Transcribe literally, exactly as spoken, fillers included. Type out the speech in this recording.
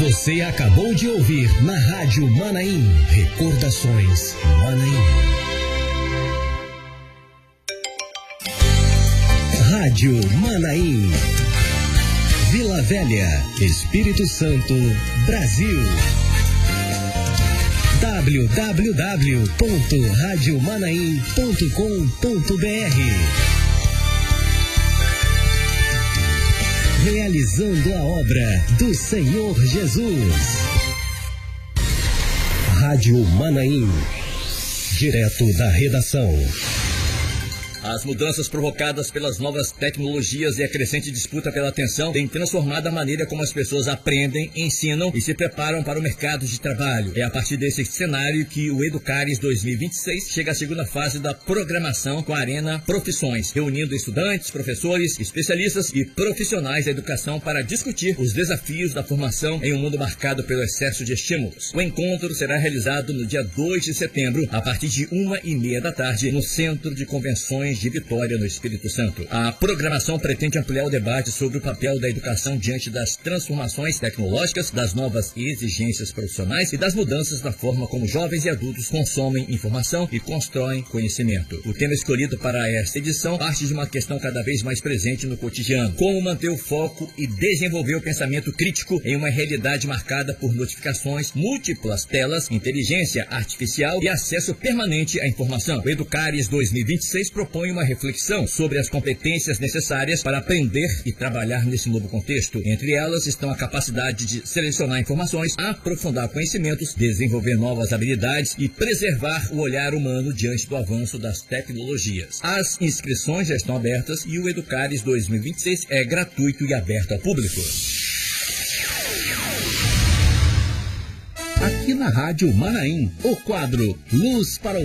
Você acabou de ouvir na Rádio Manaim, Recordações Manaim. Rádio Manaim, Vila Velha, Espírito Santo, Brasil. w w w ponto rádio manaim ponto com ponto b r. Realizando a obra do Senhor Jesus. Rádio Manaim, direto da redação. As mudanças provocadas pelas novas tecnologias e a crescente disputa pela atenção têm transformado a maneira como as pessoas aprendem, ensinam e se preparam para o mercado de trabalho. É a partir desse cenário que o Educares dois mil e vinte e seis chega à segunda fase da programação com a Arena Profissões, reunindo estudantes, professores, especialistas e profissionais da educação para discutir os desafios da formação em um mundo marcado pelo excesso de estímulos. O encontro será realizado no dia dois de setembro, a partir de uma e meia da tarde, no Centro de Convenções de Vitória, no Espírito Santo. A programação pretende ampliar o debate sobre o papel da educação diante das transformações tecnológicas, das novas exigências profissionais e das mudanças na forma como jovens e adultos consomem informação e constroem conhecimento. O tema escolhido para esta edição parte de uma questão cada vez mais presente no cotidiano: como manter o foco e desenvolver o pensamento crítico em uma realidade marcada por notificações, múltiplas telas, inteligência artificial e acesso permanente à informação. O Educares dois mil e vinte e seis propõe uma reflexão sobre as competências necessárias para aprender e trabalhar nesse novo contexto. Entre elas estão a capacidade de selecionar informações, aprofundar conhecimentos, desenvolver novas habilidades e preservar o olhar humano diante do avanço das tecnologias. As inscrições já estão abertas e o Educares dois mil e vinte e seis é gratuito e aberto ao público. Aqui na Rádio Manaim, o quadro Luz para o